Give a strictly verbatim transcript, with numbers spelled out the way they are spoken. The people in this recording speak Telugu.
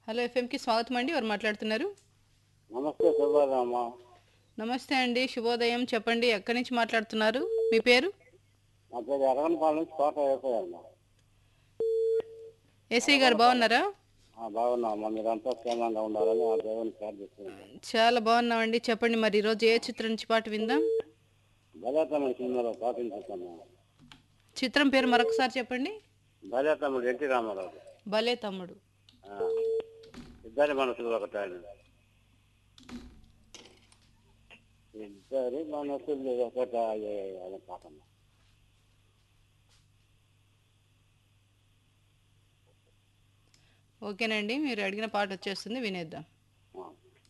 హలో ఎఫ్ఎంకి స్వాగతం అండి. ఎవరు మాట్లాడుతున్నారు? నమస్తే శుభోదయమ్మ. నమస్తే అండి, శుభోదయం. చెప్పండి, ఎక్కడి నుంచి మాట్లాడుతున్నారు? మీ పేరు? నా పేరు ఎర్రగొండపాలెం నుంచి కోట వేసాయమ్మ. ఏసీ గారు ఎర్రగొండపాలెం. బాగున్నారా? ఆ, బాగున్నామమ్మా. మీరంతా క్షేమంగా ఉండాలని ఆ దేవుని ప్రార్థిస్తున్నాను. చాలా బాగున్నామండి. చెప్పండి, మరి ఈరోజు ఏ చిత్రం నుంచి పాట విందాం? బలేతమ్ముడు సినిమాలో పాటించుతాను. చిత్రం పేరు మరొకసారి చెప్పండి. బలేతమ్ముడు ఎన్టీ రామారావు. భలే తమ్ముడు. ఆ, ఇద్దరి మనసులు ఒకటాయన. ఇద్దరి మనసులు ఒకటాయే అని పాటమ్మ. ఓకేనండి, మీరు అడిగిన పాట వచ్చేస్తుంది, వినేద్దాం.